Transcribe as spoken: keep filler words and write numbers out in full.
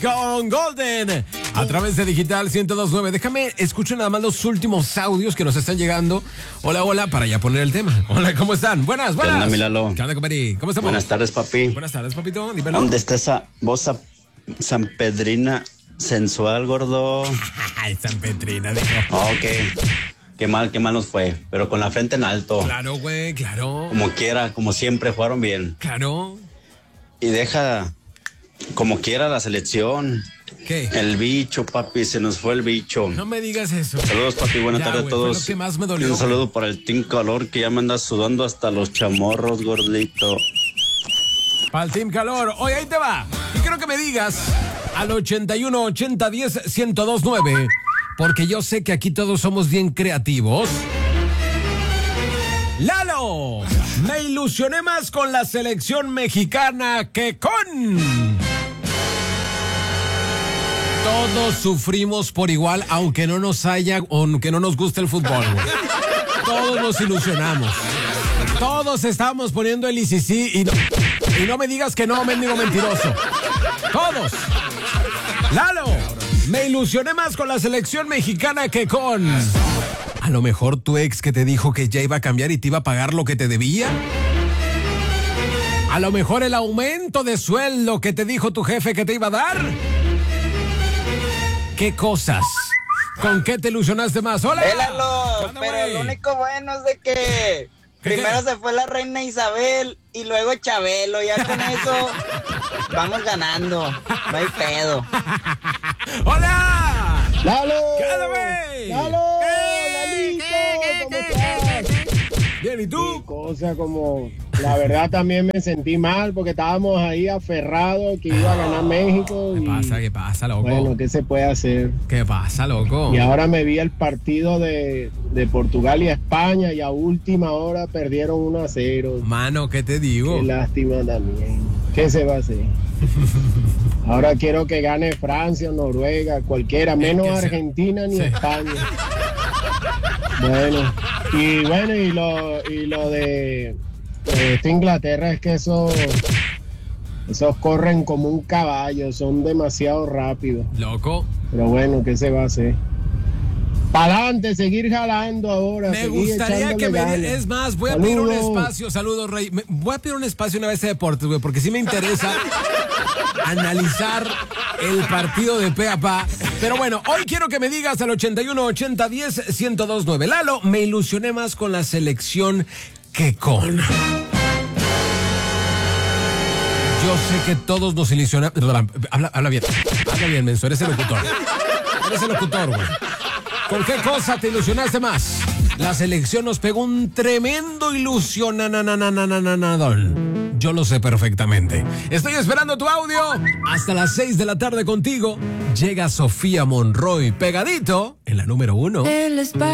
Con Golden a través de Digital ciento dos punto nueve. Déjame, escucho nada más los últimos audios que nos están llegando. Hola, hola, para ya poner el tema. Hola, ¿cómo están? Buenas, buenas. ¿Qué onda, mi Lalo? ¿Qué onda, compadre? ¿Cómo estamos? Buenas tardes, papi. Buenas tardes, papito. Dímelo. ¿Dónde está esa voz a- sanpedrina sensual, gordo? Ay, San Petrina, dijo. Oh, ok. Qué mal, qué mal nos fue. Pero con la frente en alto. Claro, güey, claro. Como quiera, como siempre, jugaron bien. Claro. Y deja como quiera la selección. ¿Qué? El bicho, papi, se nos fue el bicho. No me digas eso. Saludos, papi, buenas Ya, tardes güey, a todos. fue lo que más me Y dolió, un güey. saludo para el Team Calor, que ya me anda sudando hasta los chamorros, gordito. Para el Team Calor. Oye, ahí te va. Y quiero que me digas al ochenta y uno, ochenta, diez, ciento dos punto nueve. Porque yo sé que aquí todos somos bien creativos. ¡Lalo! Me ilusioné más con la selección mexicana que con... Todos sufrimos por igual, aunque no nos haya, aunque no nos guste el fútbol, güey. Todos nos ilusionamos. Todos estamos poniendo el I C C y no, y no me digas que no, mendigo mentiroso. Todos. Lalo, me ilusioné más con la selección mexicana que con... A lo mejor tu ex que te dijo que ya iba a cambiar y te iba a pagar lo que te debía. A lo mejor el aumento de sueldo que te dijo tu jefe que te iba a dar. ¿Qué cosas? ¿Con qué te ilusionaste más? ¡Hola! Pélalo, pero güey? lo único bueno es de que primero se fue la reina Isabel y luego Chabelo. Ya con eso vamos ganando. No hay pedo. ¡Hola! ¡Lalo! ¿Qué onda, güey? ¡Lalo! ¿Qué? ¡Lalito! ¿Qué, ¿Cómo qué, estás? Bien, ¿y Qué tú? cosa como... La verdad también me sentí mal porque estábamos ahí aferrados que iba a ganar México. ¿Qué y, pasa? ¿Qué pasa, loco? Bueno, ¿qué se puede hacer? ¿Qué pasa, loco? Y ahora me vi el partido de, de Portugal y España y a última hora perdieron uno a cero. Mano, ¿qué te digo? Qué lástima también. ¿Qué se va a hacer? Ahora quiero que gane Francia, Noruega, cualquiera, menos que se- Argentina ni sí. España. Bueno, y bueno, y lo, y lo de, de esta Inglaterra es que esos, esos corren como un caballo, son demasiado rápidos. Loco, Pero bueno, ¿qué se va a hacer? Para adelante, seguir jalando ahora. me seguir gustaría que echándole me ganas. di- Es más, voy a pedir un Saludos. espacio. Saludos, Rey. Me- voy a pedir un espacio una vez de deportes, güey, porque sí me interesa analizar el partido de pe a pa. Pero bueno, hoy quiero que me digas al ochenta y uno, ochenta, diez, ciento dos punto nueve. Lalo, me ilusioné más con la selección que con... Yo sé que todos nos ilusionamos... Habla, habla bien. Habla bien, menso. Eres el locutor. Eres el locutor, güey. ¿Con qué cosa te ilusionaste más? La selección nos pegó un tremendo ilusión. Yo lo sé perfectamente. Estoy esperando tu audio. Hasta las seis de la tarde contigo. Llega Sofía Monroy pegadito en la número uno.